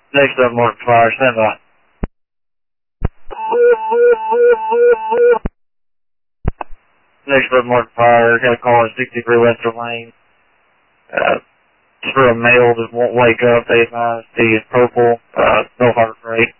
Next up, Mark Fire, stand by. Next up, Mark Fire, got a call at 63 Western Lane. It's for a male that won't wake up, 8 miles, D is purple, no heart rate.